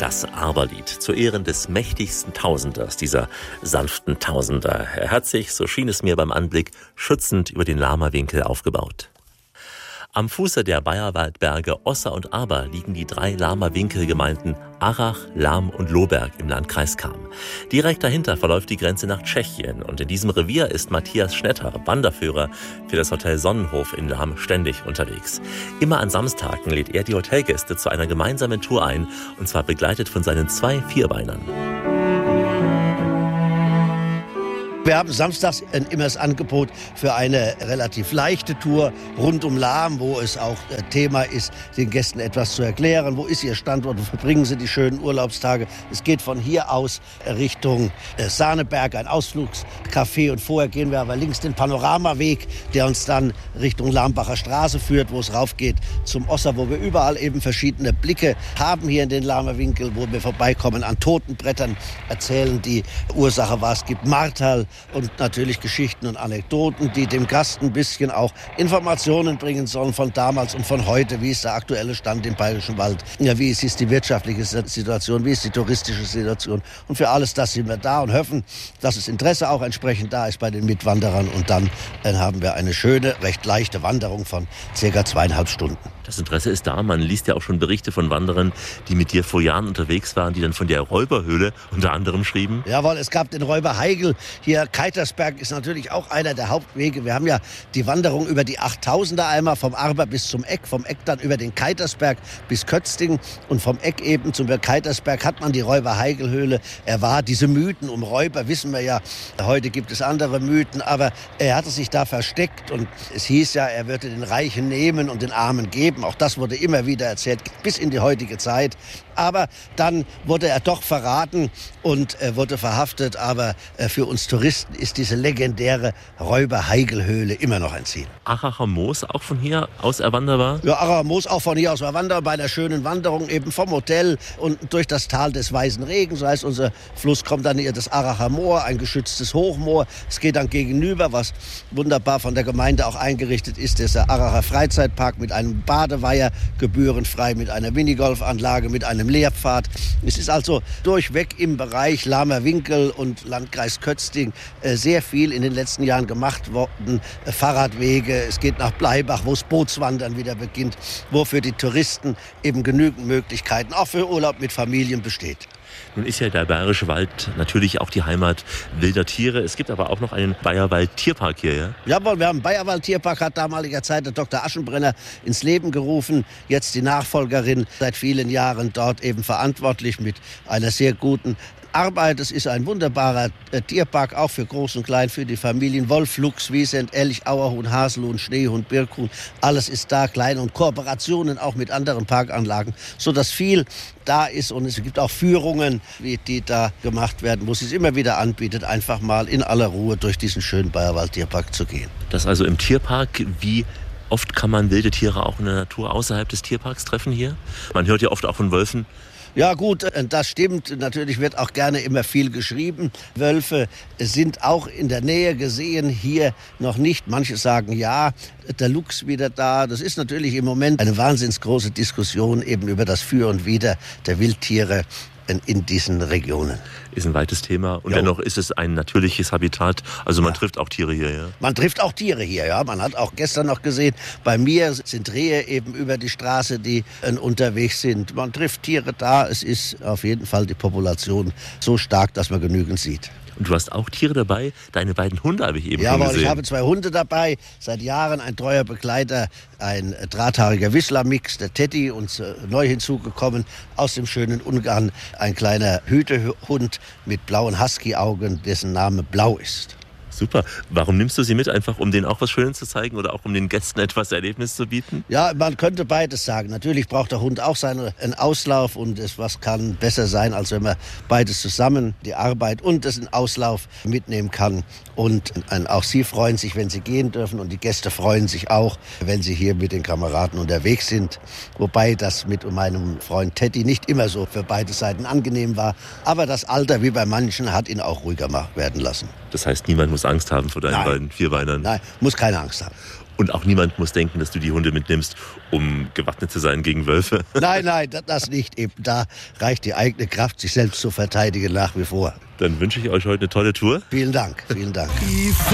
Das Arberlied zu Ehren des mächtigsten Tausenders, dieser sanften Tausender. Er hat sich, so schien es mir beim Anblick, schützend über den Lama-Winkel aufgebaut. Am Fuße der Bayerwaldberge Osser und Aber liegen die 3 Lama-Winkel-Gemeinden Arach, Lahm und Lohberg im Landkreis Cham. Direkt dahinter verläuft die Grenze nach Tschechien und in diesem Revier ist Matthias Schnetter, Wanderführer für das Hotel Sonnenhof in Lahm, ständig unterwegs. Immer an Samstagen lädt er die Hotelgäste zu einer gemeinsamen Tour ein, und zwar begleitet von seinen 2 Vierbeinern. Wir haben samstags immer das Angebot für eine relativ leichte Tour rund um Lahm, wo es auch Thema ist, den Gästen etwas zu erklären. Wo ist ihr Standort? Wo verbringen sie die schönen Urlaubstage? Es geht von hier aus Richtung Sahneberg, ein Ausflugscafé. Und vorher gehen wir aber links den Panoramaweg, der uns dann Richtung Lahmbacher Straße führt, wo es raufgeht zum Osser, wo wir überall eben verschiedene Blicke haben hier in den Lahmer Winkel, wo wir vorbeikommen an Totenbrettern, erzählen die Ursache, was es gibt, Martal, und natürlich Geschichten und Anekdoten, die dem Gast ein bisschen auch Informationen bringen sollen von damals und von heute. Wie ist der aktuelle Stand im Bayerischen Wald? Ja, wie ist die wirtschaftliche Situation? Wie ist die touristische Situation? Und für alles das sind wir da und hoffen, dass das Interesse auch entsprechend da ist bei den Mitwanderern. Und dann haben wir eine schöne, recht leichte Wanderung von ca. 2,5 Stunden. Das Interesse ist da. Man liest ja auch schon Berichte von Wanderern, die mit dir vor Jahren unterwegs waren, die dann von der Räuberhöhle unter anderem schrieben. Jawohl, es gab den Räuber Heigl. Hier Keitersberg ist natürlich auch einer der Hauptwege. Wir haben ja die Wanderung über die 8000er einmal vom Arber bis zum Eck, vom Eck dann über den Keitersberg bis Kötzting und vom Eck eben zum Keitersberg hat man die Räuber Heigl-Höhle. Er war diese Mythen um Räuber, wissen wir ja. Heute gibt es andere Mythen, aber er hatte sich da versteckt und es hieß ja, er würde den Reichen nehmen und den Armen geben. Auch das wurde immer wieder erzählt, bis in die heutige Zeit. Aber dann wurde er doch verraten und wurde verhaftet. Aber für uns Touristen ist diese legendäre Räuber-Heigl-Höhle immer noch ein Ziel. Aracher Moos, auch von hier aus erwanderbar? Ja, Aracher Moos auch von hier aus erwanderbar, bei einer schönen Wanderung eben vom Hotel und durch das Tal des Weißen Regens. Das heißt, unser Fluss kommt dann hier das Aracher Moor, ein geschütztes Hochmoor. Es geht dann gegenüber, was wunderbar von der Gemeinde auch eingerichtet ist, ist der Aracher Freizeitpark mit einem Badeweiher, gebührenfrei, mit einer Minigolfanlage, mit einem Lehrpfad. Es ist also durchweg im Bereich Lahmer Winkel und Landkreis Kötzting sehr viel in den letzten Jahren gemacht worden. Fahrradwege, es geht nach Bleibach, wo das Bootswandern wieder beginnt, wo für die Touristen eben genügend Möglichkeiten, auch für Urlaub mit Familien besteht. Nun ist ja der Bayerische Wald natürlich auch die Heimat wilder Tiere. Es gibt aber auch noch einen Bayerwald-Tierpark hier, ja? Jawohl, wir haben einen Bayerwald-Tierpark, hat damaliger Zeit der Dr. Aschenbrenner ins Leben gerufen. Jetzt die Nachfolgerin seit vielen Jahren dort eben verantwortlich mit einer sehr guten Arbeit. Es ist ein wunderbarer Tierpark, auch für Groß und Klein, für die Familien. Wolf, Luchs, Wiesent, Elch, Auerhuhn, Haselhuhn, Schneehund, Birkhuhn, alles ist da, klein und Kooperationen auch mit anderen Parkanlagen, sodass viel da ist und es gibt auch Führungen, wie die da gemacht werden, wo sie es immer wieder anbietet, einfach mal in aller Ruhe durch diesen schönen Bayerwald-Tierpark zu gehen. Das also im Tierpark, wie oft kann man wilde Tiere auch in der Natur außerhalb des Tierparks treffen hier? Man hört ja oft auch von Wölfen. Ja gut, das stimmt. Natürlich wird auch gerne immer viel geschrieben. Wölfe sind auch in der Nähe gesehen, hier noch nicht. Manche sagen ja, der Luchs wieder da. Das ist natürlich im Moment eine wahnsinnig große Diskussion eben über das Für und Wider der Wildtiere in diesen Regionen. Ist ein weites Thema und dennoch ist es ein natürliches Habitat. Also man trifft auch Tiere hier, ja? Man trifft auch Tiere hier, ja. Man hat auch gestern noch gesehen, bei mir sind Rehe eben über die Straße, die unterwegs sind. Man trifft Tiere da. Es ist auf jeden Fall die Population so stark, dass man genügend sieht. Und du hast auch Tiere dabei. Deine beiden Hunde habe ich eben schon gesehen. Ja, ich habe 2 Hunde dabei. Seit Jahren ein treuer Begleiter, ein drahthaariger Whistler-Mix, der Teddy, uns neu hinzugekommen aus dem schönen Ungarn. Ein kleiner Hütehund mit blauen Husky-Augen, dessen Name Blau ist. Super. Warum nimmst du sie mit? Einfach, um denen auch was Schönes zu zeigen oder auch um den Gästen etwas Erlebnis zu bieten? Ja, man könnte beides sagen. Natürlich braucht der Hund auch einen Auslauf und was kann besser sein, als wenn man beides zusammen, die Arbeit und den Auslauf mitnehmen kann. Und auch sie freuen sich, wenn sie gehen dürfen und die Gäste freuen sich auch, wenn sie hier mit den Kameraden unterwegs sind. Wobei das mit meinem Freund Teddy nicht immer so für beide Seiten angenehm war. Aber das Alter, wie bei manchen, hat ihn auch ruhiger werden lassen. Das heißt, niemand muss Angst haben vor deinen beiden Vierbeinern? Nein, muss keine Angst haben. Und auch niemand muss denken, dass du die Hunde mitnimmst, um gewappnet zu sein gegen Wölfe? Nein, das nicht. Eben da reicht die eigene Kraft, sich selbst zu verteidigen, nach wie vor. Dann wünsche ich euch heute eine tolle Tour. Vielen Dank, vielen Dank.